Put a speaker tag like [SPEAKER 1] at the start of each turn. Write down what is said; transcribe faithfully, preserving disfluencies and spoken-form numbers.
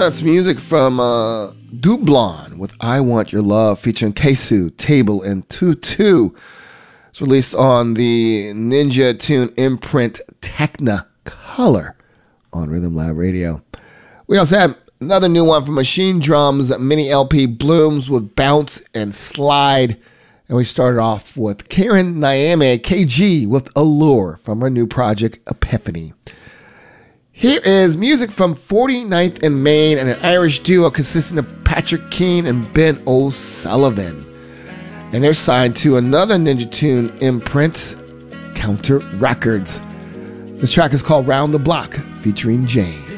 [SPEAKER 1] That's music from uh, Dublon with I Want Your Love featuring Kesu, Table, and Tutu. It's released on the Ninja Tune imprint Technicolor on Rhythm Lab Radio. We also have another new one from Machine Drums mini L P Blooms with Bounce and Slide. And we started off with Karen Nyame, K G, with Allure from her new project Epiphany. Here is music from forty-ninth and Main and an Irish duo consisting of Patrick Keane and Ben O'Sullivan. And they're signed to another Ninja Tune imprint, Counter Records. The track is called Round the Block, featuring Jane.